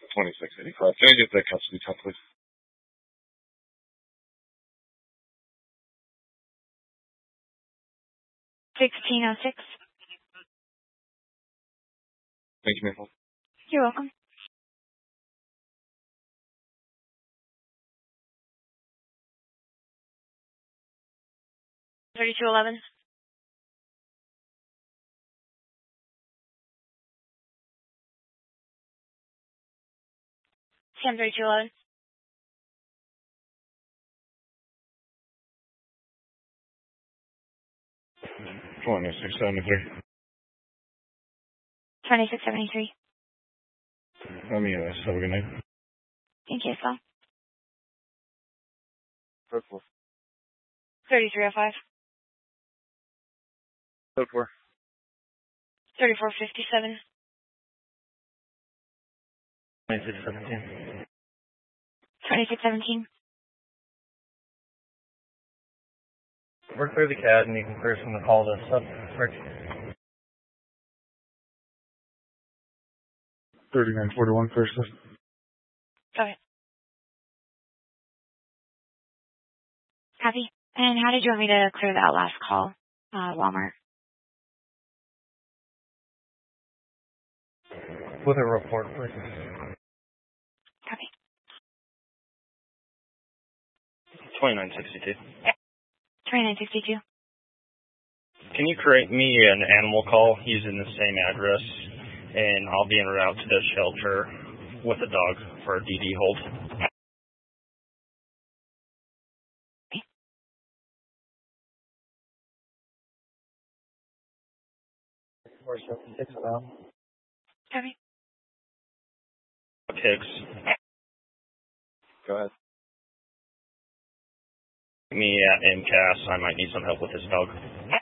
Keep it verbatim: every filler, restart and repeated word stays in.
twenty-six eighty-five. Can I get that custody time, please? sixteen oh six. Thank you, Maple. You're welcome. thirty-two eleven. Sam thirty-two eleven. twenty-six seventy-three. twenty-six seventy-three. Let me uh, have a good night. Thank you, so. Code four. thirty-three oh five. Code four. thirty-four fifty-seven. twenty-six seventeen. twenty-six seventeen. We're clear the cat, and you can clear someone to call this up. thirty-nine forty-one first. Go ahead. Copy. And how did you want me to clear that last call, uh, Walmart? With a report, please. Copy. twenty-nine sixty-two. twenty-nine sixty-two. Can you create me an animal call using the same address, and I'll be en route to the shelter with a dog for a D D hold. four seventy-six Copy. Hicks. Go ahead. Me at M C A S. I might need some help with this dog.